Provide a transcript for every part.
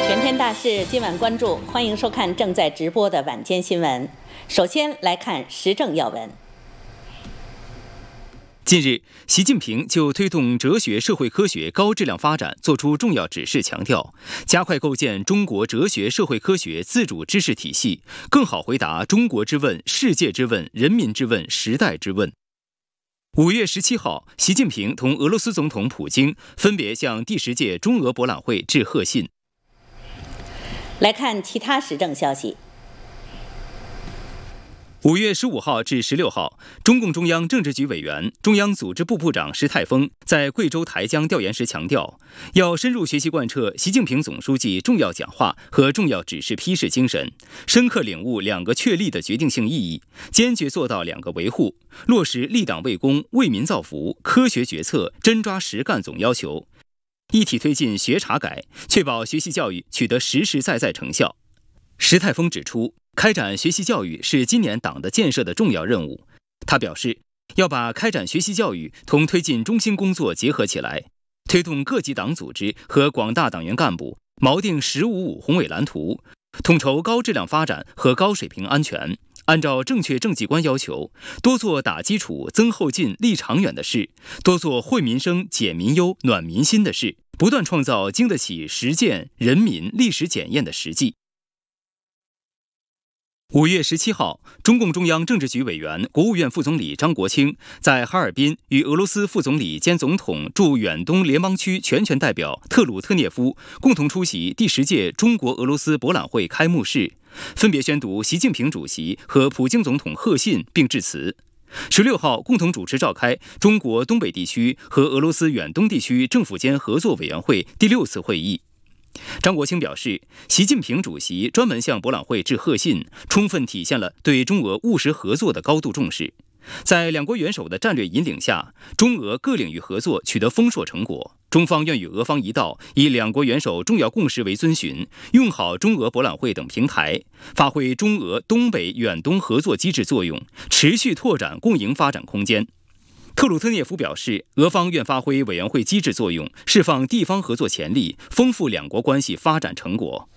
全天大事今晚关注，欢迎收看正在直播的晚间新闻。首先来看时政要闻。 近日，习近平就推动哲学社会科学高质量发展作出重要指示，强调加快构建中国哲学社会科学自主知识体系，更好回答中国之问、世界之问、人民之问、时代之问。5月17号，习近平同俄罗斯总统普京分别向第10届中俄博览会致贺信。 来看其他时政消息。 5月15号至16号，中共中央政治局委员、中央组织部部长石泰峰在贵州台江调研时强调，要深入学习贯彻习近平总书记重要讲话和重要指示批示精神，深刻领悟2个确立的决定性意义，坚决做到2个维护，落实立党为公、为民造福、科学决策、真抓实干总要求，一体推进学查改，确保学习教育取得实实在在成效。石泰峰指出，开展学习教育是今年党的建设的重要任务。他表示，要把开展学习教育同推进中心工作结合起来，推动各级党组织和广大党员干部锚定“15+5”宏伟蓝图，统筹高质量发展和高水平安全，按照正确政绩观要求，多做打基础、增后劲、立长远的事，多做惠民生、解民忧、暖民心的事，不断创造经得起实践、人民历史检验的实际。5月17号，中共中央政治局委员、国务院副总理张国清在哈尔滨与俄罗斯副总理兼总统驻远东联邦区全权代表特鲁特涅夫共同出席第10届中国俄罗斯博览会开幕式，分别宣读习近平主席和普京总统贺信并致辞。16号，共同主持召开中国东北地区和俄罗斯远东地区政府间合作委员会第6次会议。张国清表示，习近平主席专门向博览会致贺信，充分体现了对中俄务实合作的高度重视。在2国元首的战略引领下，中俄各领域合作取得丰硕成果。中方愿与俄方一道，以2国元首重要共识为遵循，用好中俄博览会等平台，发挥中俄东北远东合作机制作用，持续拓展共赢发展空间。特鲁特涅夫表示，俄方愿发挥委员会机制作用，释放地方合作潜力，丰富2国关系发展成果。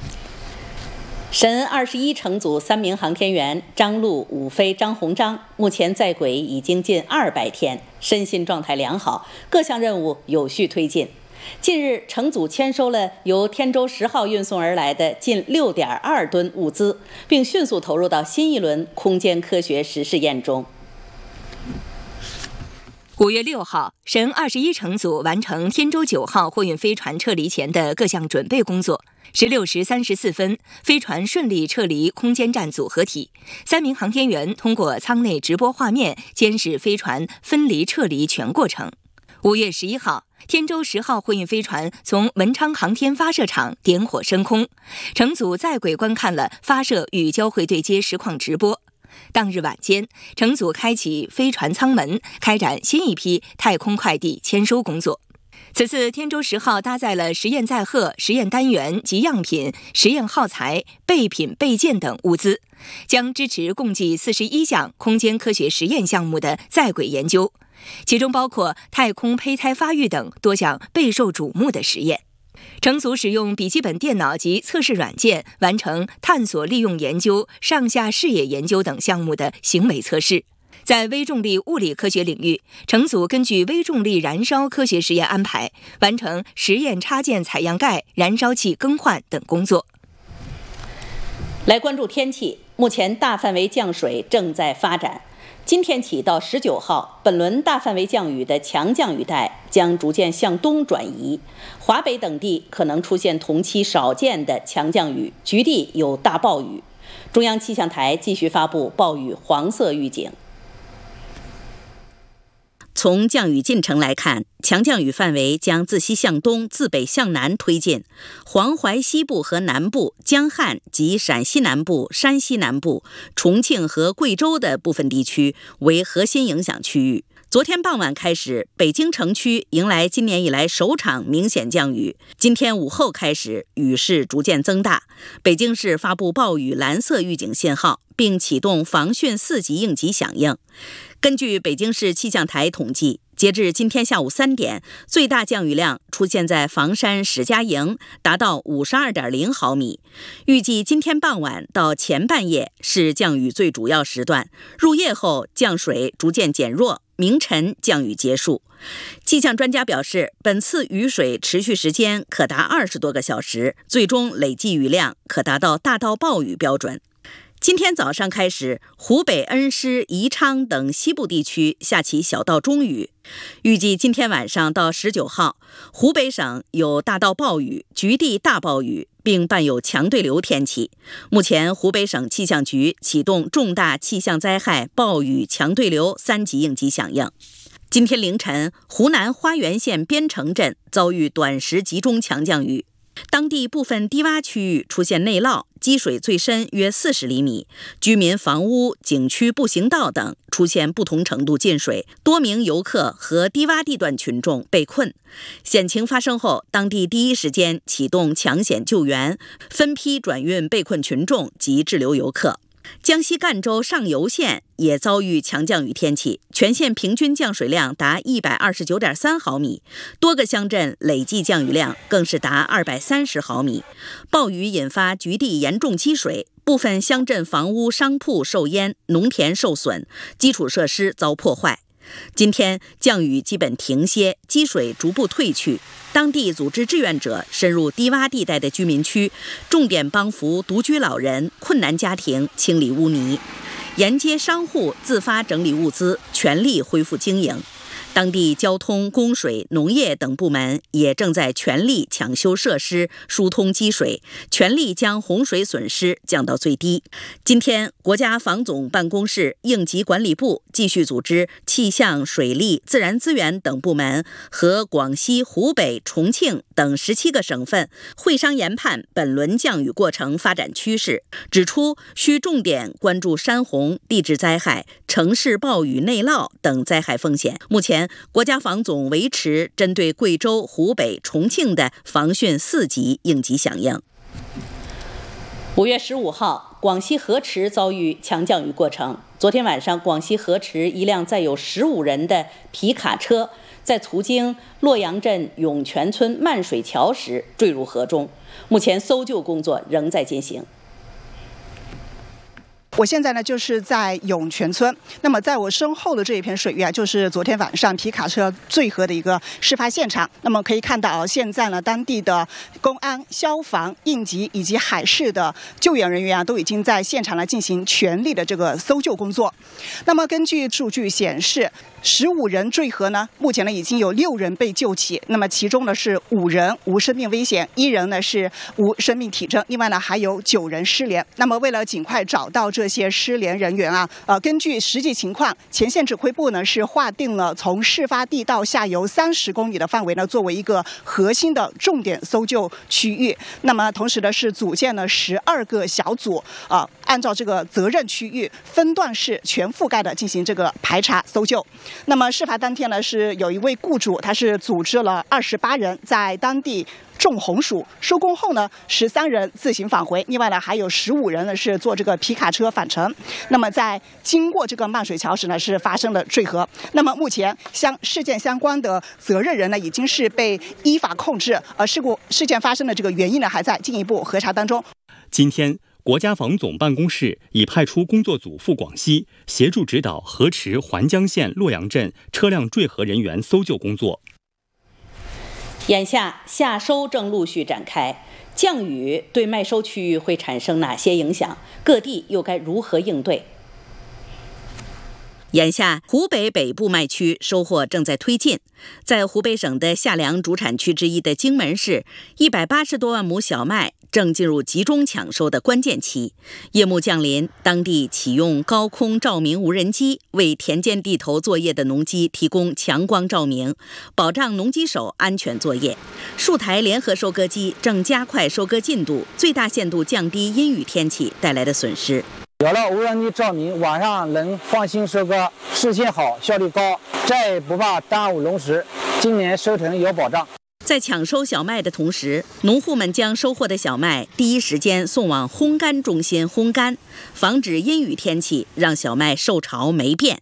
神21乘组3名航天员张陆、武飞、张鸿章目前在轨已经近200天，身心状态良好，各项任务有序推进。近日，乘组签收了由天舟10号运送而来的近6.2吨物资，并迅速投入到新一轮空间科学实试验中。 5月6号，神21乘组完成天舟9号货运飞船撤离前的各项准备工作。16时34分，飞船顺利撤离空间站组合体，3名航天员通过舱内直播画面监视飞船分离撤离全过程。5月11号，天舟10号货运飞船从文昌航天发射场点火升空，乘组在轨观看了发射与交会对接实况直播。当日晚间，乘组开启飞船舱门，开展新一批太空快递签收工作。此次天舟10号搭载了实验载荷、实验单元及样品、实验耗材、备品备件等物资，将支持共计41项空间科学实验项目的在轨研究，其中包括太空胚胎发育等多项备受瞩目的实验。乘组使用笔记本电脑及测试软件完成探索利用研究、上下视野研究等项目的行为测试。在微重力物理科学领域，乘组根据微重力燃烧科学实验安排，完成实验插件采样盖、燃烧器更换等工作。 来关注天气，目前大范围降水正在发展。今天起到19号，本轮大范围降雨的强降雨带将逐渐向东转移，华北等地可能出现同期少见的强降雨，局地有大暴雨。中央气象台继续发布暴雨黄色预警。从降雨进程来看，强降雨范围将自西向东、自北向南推进，黄淮西部和南部、江汉及陕西南部、山西南部、重庆和贵州的部分地区为核心影响区域。昨天傍晚开始，北京城区迎来今年以来首场明显降雨。今天午后开始，雨势逐渐增大，北京市发布暴雨蓝色预警信号，并启动防汛4级应急响应。根据北京市气象台统计， 截至今天下午3点，最大降雨量出现在房山史家营，达到52.0毫米。预计今天傍晚到前半夜是降雨最主要时段，入夜后降水逐渐减弱，明晨降雨结束。气象专家表示，本次雨水持续时间可达20多个小时，最终累计雨量可达到大到暴雨标准。今天早上开始，湖北恩施、宜昌等西部地区下起小到中雨。预计今天晚上到19号，湖北省有大到暴雨、局地大暴雨，并伴有强对流天气。目前，湖北省气象局启动重大气象灾害暴雨强对流3级应急响应。今天凌晨，湖南花垣县边城镇遭遇短时集中强降雨。当地部分低洼区域出现内涝，积水最深约40厘米，居民房屋、景区步行道等出现不同程度进水，多名游客和低洼地段群众被困。险情发生后，当地第一时间启动抢险救援，分批转运被困群众及滞留游客。江西赣州上游县也遭遇强降雨天气，全县平均降水量达129.3毫米，多个乡镇累计降雨量更是达230毫米。暴雨引发局地严重积水，部分乡镇房屋、商铺受淹，农田受损，基础设施遭破坏。今天降雨基本停歇，积水逐步退去。当地组织志愿者深入低洼地带的居民区，重点帮扶独居老人、困难家庭清理污泥，沿街商户自发整理物资，全力恢复经营。当地交通、供水、农业等部门也正在全力抢修设施，疏通积水，全力将洪水损失降到最低。今天，国家防总办公室、应急管理部继续组织气象、水利、自然资源等部门和广西、湖北、重庆等17个省份会商研判本轮降雨过程发展趋势，指出需重点关注山洪、地质灾害、城市暴雨内涝等灾害风险。目前，国家防总维持针对贵州、湖北、重庆的防汛4级应急响应。5月15号，广西河池遭遇强降雨过程。昨天晚上，广西河池一辆载有15人的皮卡车在途经洛阳镇涌泉村漫水桥时坠入河中，目前搜救工作仍在进行。 我现在呢就是在涌泉村，那么在我身后的这一片水域啊，就是昨天晚上皮卡车坠河的一个事发现场。那么可以看到，现在呢当地的公安、消防、应急以及海事的救援人员啊，都已经在现场来进行全力的这个搜救工作。那么根据数据显示，15人坠河呢，目前呢已经有6人被救起，那么其中呢是5人无生命危险，1人呢是无生命体征，另外呢还有9人失联。那么为了尽快找到这些失联人员啊，根据实际情况，前线指挥部呢是划定了从事发地到下游30公里的范围呢，作为一个核心的重点搜救区域。那么同时呢是组建了12个小组按照这个责任区域分段式全覆盖的进行这个排查搜救。那么事发当天呢，是有一位雇主，他是组织了28人在当地种红薯，收工后呢，13人自行返回，另外呢还有15人呢是坐这个皮卡车返程。那么在经过这个漫水桥时呢，是发生了坠河。那么目前事件相关的责任人呢，已经是被依法控制，事件发生的这个原因呢，还在进一步核查当中。 今天，国家防总办公室已派出工作组赴广西，协助指导河池环江县洛阳镇车辆坠河人员搜救工作。 眼下夏收正陆续展开，降雨对麦收区域会产生哪些影响？各地又该如何应对？眼下，湖北北部麦区收获正在推进。在湖北省的夏粮主产区之一的荆门市，180多万亩小麦正进入集中抢收的关键期。夜幕降临，当地启用高空照明无人机，为田间地头作业的农机提供强光照明，保障农机手安全作业。数台联合收割机正加快收割进度，最大限度降低阴雨天气带来的损失。 有了无人机照明，晚上能放心收割，视线好，效率高，再也不怕耽误农时，今年收成有保障。 在抢收小麦的同时，农户们将收获的小麦第一时间送往烘干中心烘干，防止阴雨天气让小麦受潮霉变。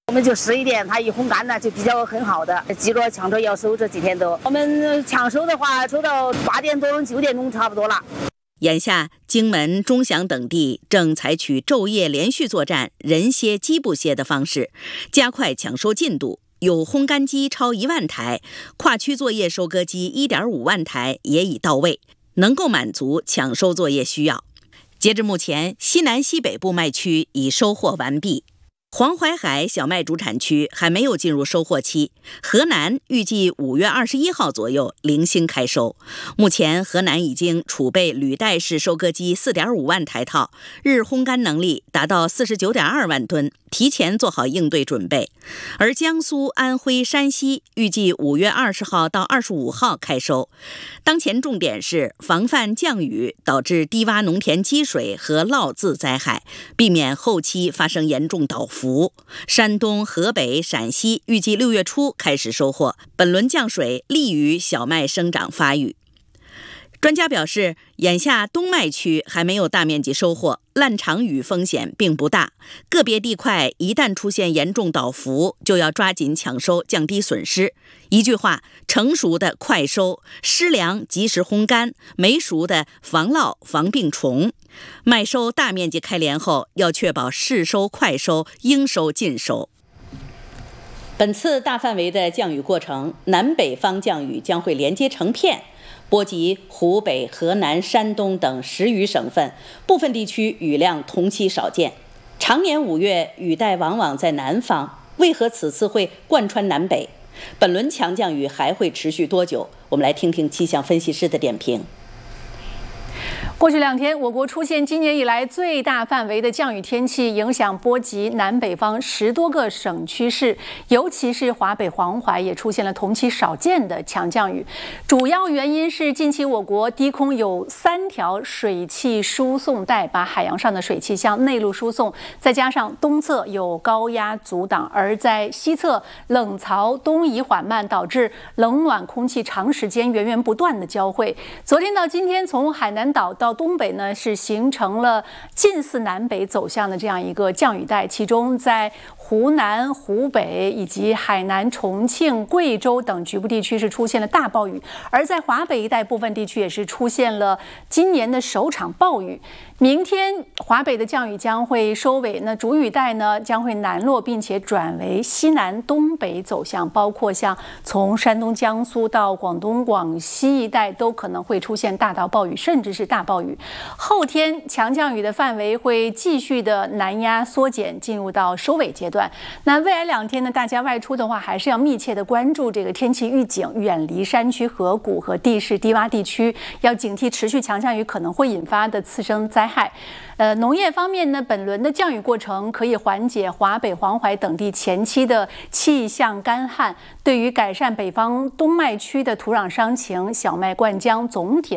我们就试一点，它一烘干呢就比较很好的。记着抢着要收这几天都，我们抢收的话，收到8点多钟、9点钟差不多了。 眼下，荆门、钟祥等地正采取昼夜连续作战、人歇机不歇的方式，加快抢收进度。有烘干机超1万台，跨区作业收割机1.5万台也已到位，能够满足抢收作业需要。截至目前，西南西北部麦区已收获完毕。黄淮海小麦主产区还没有进入收获期，河南预计5月21号左右零星开收。目前河南已经储备履带式收割机4.5万台套，日烘干能力达到49.2万吨，提前做好应对准备。而江苏、安徽、山西预计5月20号到25号开收。当前重点是防范降雨导致低洼农田积水和涝渍灾害，避免后期发生严重倒伏。山东、河北、陕西预计6月初开始收获，本轮降水利于小麦生长发育。专家表示，眼下冬麦区还没有大面积收获，烂场雨风险并不大。个别地块一旦出现严重倒伏，就要抓紧抢收，降低损失。一句话，成熟的快收，湿粮及时烘干，没熟的防涝防病虫。麦收大面积开镰后，要确保适收快收，应收尽收。本次大范围的降雨过程，南北方降雨将会连接成片，波及湖北、河南、山东等10余省份，部分地区雨量同期少见。常年5月雨带往往在南方，为何此次会贯穿南北？本轮强降雨还会持续多久？我们来听听气象分析师的点评。 过去2天，我国出现今年以来最大范围的降雨天气，影响波及南北方10多个省区市，尤其是华北、黄淮也出现了同期少见的强降雨。主要原因是近期我国低空有3条水汽输送带把海洋上的水汽向内陆输送，再加上东侧有高压阻挡，而在西侧冷槽东移缓慢，导致冷暖空气长时间源源不断的交汇。昨天到今天，从海南岛到东北呢，是形成了近似南北走向的这样一个降雨带，其中在湖南、湖北以及海南、重庆、贵州等局部地区是出现了大暴雨，而在华北一带部分地区也是出现了今年的首场暴雨。明天华北的降雨将会收尾，那主雨带呢将会南落，并且转为西南东北走向，包括像从山东、江苏到广东、广西一带都可能会出现大到暴雨，甚至是大暴雨。后天强降雨的范围会继续的南压缩减，进入到收尾阶段。那未来2天呢，大家外出的话还是要密切的关注这个天气预警，远离山区、河谷和地势低洼地区，要警惕持续强降雨可能会引发的次生灾害。农业方面呢，本轮的降雨过程可以缓解华北、黄淮等地前期的气象干旱，对于改善北方冬麦区的土壤伤情、小麦灌浆总体